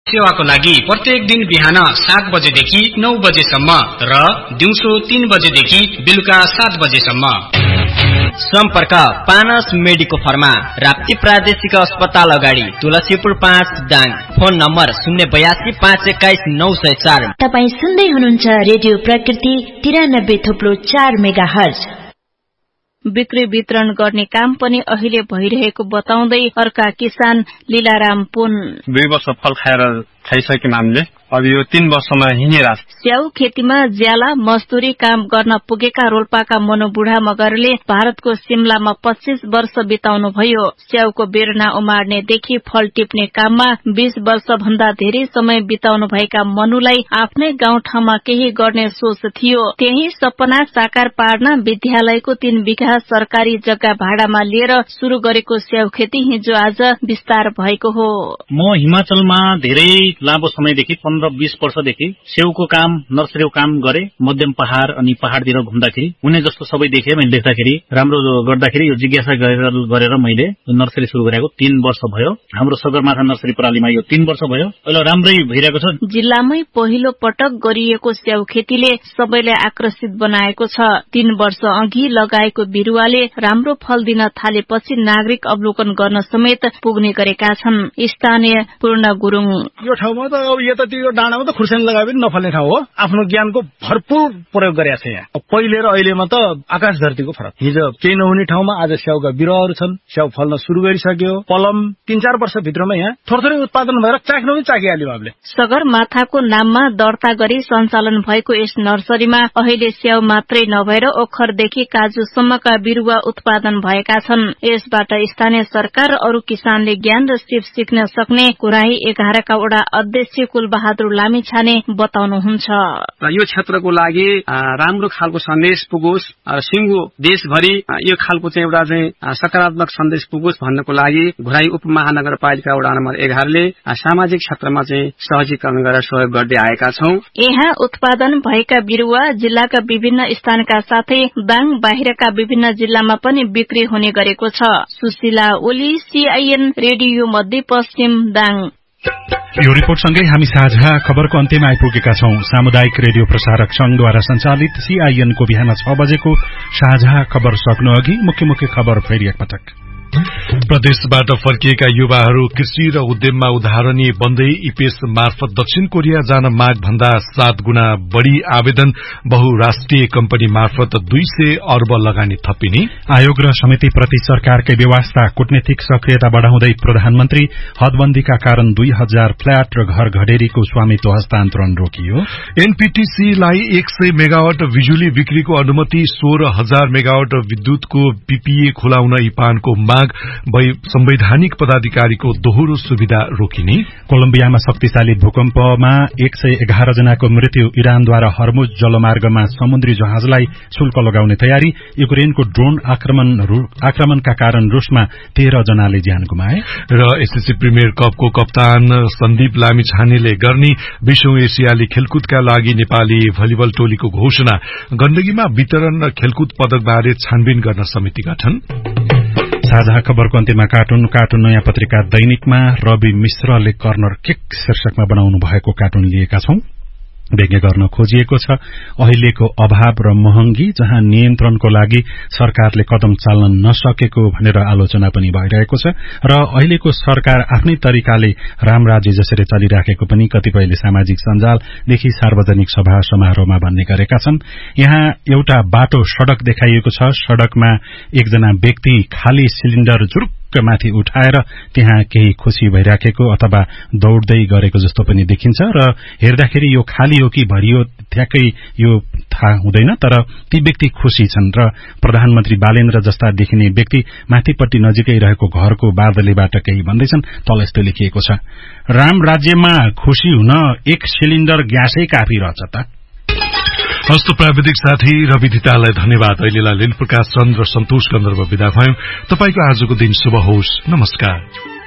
सेवाको लागि प्रत्येक दिन बिहान 7 बजेदेखि 9 बजेसम्म र दिउँसो 3 बजेदेखि बेलुका 7 बजेसम्म। सम्पर्क पानस मेडिको फर्मा, राप्ती प्रादेशिक अस्पताल अगाडि, तुलसीपुर 5 दाङ। Phone number 082-521-904। तपाई सुन्दै हुनुहुन्छ रेडियो प्रकृति 93.4 मेगाहर्ज। बिक्री वितरण गर्ने काम पनि अहिले भइरहेको बताउँदै अर्का किसान लीलाराम पुन 2 वर्ष फल खाइसक्यौं हामीले, अब यो 3 वर्षमा हिँडिरहेछ। स्याउ खेतीमा ज्याला मजदुरी काम गर्न पुगेका रोल्पाका मनोबुढा मगरले भारतको सिमलामा 25 वर्ष बिताउनु भयो। स्याउको बेर्ना उमार्नेदेखि फल टिप्ने काममा 20 वर्ष भन्दा धेरै समय बिताउनु भएका मनुलाई आफ्नै गाउँठाउँमा केही गर्ने सोच थियो। त्यही सपना साकार पार्न विद्यालयको 3 बिघा सरकारी जग्गा भाडामा लिएर शुरू गरेको स्याउ खेती हिजो आज विस्तार भएको हो। म हिमाचलमा धेरै लामो समयदेखि 15-20 वर्षदेखि स्याउको काम, नर्सरीको काम गरे। मध्यम पहाड़ अनि पहाड़तिर घुम्दाखेरि हुने जस्तो सबै देखे। मैले देख्दाखेरि राम्रो गर्दाखेरि यो जिज्ञासा गरेर मैले नर्सरी सुरु गरेको 3 वर्ष भयो। हाम्रो सगरमाथा नर्सरी प्रणालीमा यो 3 वर्ष भयो। अहिले राम्रै भइरहेको छ। जिल्लामै पहिलो पटक गरिएको स्याउ खेतीले सबैलाई आकर्षित बनाएको छ। 3 वर्ष अघि लगाएको बिरुवाले राम्रो फल दिन थालेपछि नागरिक अवलोकन गर्न समेत पुग्ने गरेका छन्। स्थानीय पूर्ण गुरुङ यो ठाउँमा त अब यतातिर डाँडामा त खुर्सानी लगाए पनि नफल्ने ठाउँ हो। आफ्नो ज्ञानको भरपूर प्रयोग गरेको छ यहाँ। पहिले र अहिलेमा त आकाश धरतीको फरक। हिजो केही नहुने ठाउँमा आज स्याउका बिरुवाहरू छन्। स्याउ फल्न सुरु गरिसक्यो। पलम 3-4 वर्ष भित्रमा यहाँ थोरै उत्पादन भएर चाख्न पनि चाखिहाल्यो हामीले। सगरमाथाको नाममा दर्ता गरी सञ्चालन भएको यस नर्सरीमा अहिले स्याउ मात्रै नभएर ओखरदेखि काजुसम्मका बिरुवा उत्पादन भएका छन्। यसबाट स्थानीय सरकार र अरू किसानले ज्ञान र सिप सिक्न सक्ने कुराही 11 का वडा अध्यक्ष कुलबहादुर लामिछाने बताउनुहुन्छ। यो क्षेत्रको लागि राम्रो खालको सन्देश पुगोस् र सिङ्गो देशभरि यो खालको चाहिँ एउटा चाहिँ सकारात्मक सन्देश पुगोस् भन्नको लागि घुराई उपमहानगरपालिका वडा नम्बर 11 ले सामाजिक क्षेत्रमा चाहिँ सहजीकरण गरेर सहयोग गर्दै आएका छौं। यहाँ उत्पादन भएका बिरुवा जिल्लाका विभिन्न स्थानका साथै दाङ बाहिरका विभिन्न जिल्लामा पनि बिक्री हुने गरेको छ। सुशीला ओली, CIN रेडियो मध्यपश्चिम दाङ। यो रिपोर्टसँगै हामी साझा खबरको अन्त्यमा आइपुगेका छौं। सामुदायिक रेडियो प्रसारक संघद्वारा सञ्चालित CIN को बिहान 6 बजेको साझा खबर सक्नु अघि मुख्य खबर फेरि एकपटक। प्रदेशबाट फर्किएका युवाहरू कृषि र उद्यममा उदाहरणीय बन्दै इपेस मार्फत दक्षिण कोरिया जान माग भन्दा 7 गुणा बढ़ी आवेदन। बहुराष्ट्रिय कम्पनी मार्फत 200 अर्ब लगानी थपिने। आयोग र समिति प्रति सरकारकै व्यवस्था, कूटनीतिक सक्रियता बढ़ाउँदै प्रधानमन्त्री। हदबन्दीका कारण 2000 फ्ल्याट र घर घडेरीको स्वामित्व हस्तान्तरण रोकियो। NPTC लाई 100 मेगावाट बिजुली बिक्रीको अनुमति। 16,000 मेगावाट विद्युतको PPA खुलाउन इपानको माग। संवैधानिक पदाधिकारीको दोहोरो सुविधा रोकिने। कोलम्बियामा शक्तिशाली भूकम्पमा 111 जनाको मृत्यु। इरानद्वारा हर्मुज जलमार्गमा समुद्री जहाजलाई शुल्क लगाउने तयारी। युक्रेनको ड्रोन आक्रमणका कारण रूसमा 13 जनाले ज्यान गुमाए। र SSC प्रिमियर कपको कप्तान सन्दीप लामिछानेले गर्ने 20औं एसियाली खेलकुदका लागि नेपाली भलिबल टोलीको घोषणा। गण्डकीमा वितरण र खेलकुद पदकबारे छानबिन गर्न समिति गठन। साझा खबरको अन्त्यमा कार्टुन नयाँ पत्रिका दैनिकमा रवि मिश्रले कर्नर किक शीर्षकमा बनाउनु भएको कार्टुन लिएका छौं। व्यङ्ग्य गर्न खोजिएको छ अहिलेको अभाव र महँगी, जहाँ नियन्त्रणको लागि सरकारले कदम चाल्न नसकेको भनेर आलोचना पनि भइरहेको छ। र अहिलेको सरकार आफ्नै तरिकाले रामराज्य जसरी चलिराखेको पनि कतिपयले सामाजिक सञ्जालदेखि सार्वजनिक सभा समारोहमा भन्ने गरेका छन्। यहाँ एउटा बाटो सड़क देखाइएको छ। सड़कमा एकजना व्यक्ति खाली सिलिन्डर जुरुक्क माथि उठाएर त्यहाँ केही खुशी भइराखेको अथवा दौड्दै गरेको जस्तो पनि देखिन्छ। र हेर्दाखेरि यो खाली हो कि भरियो ठ्याक्कै यो थाहा हुँदैन, तर ती व्यक्ति खुशी छन्। र प्रधानमन्त्री बालेन्द्र जस्ता देखिने व्यक्ति माथिपट्टि नजिकै रहेको घरको बादलीबाट केही भन्दैछन्। तल यस्तो लेखिएको छ, राम राज्यमा खुशी हुन 1 सिलिन्डर ग्यासै काफी रहेछ त। हस्त प्राविधिक साथी रवि धितालाई धन्यवाद। अहिलेलाई लिन प्रकाश चन्द्र सन्तोष गन्धर्व विदा भयौं। तपाईको आजको दिन शुभ होस्। नमस्कार।